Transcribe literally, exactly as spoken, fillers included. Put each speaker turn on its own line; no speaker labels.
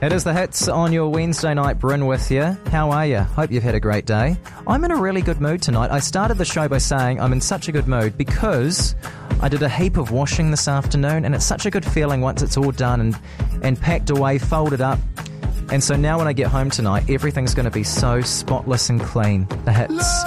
It is the hits on your Wednesday night. Bryn with you. How are you? Hope you've had a great day. I'm in a really good mood tonight. I started the show by saying I'm in such a good mood because I did a heap of washing this afternoon, and it's such a good feeling once it's all done and, and packed away, folded up. And so now when I get home tonight, everything's going to be so spotless and clean. The hits.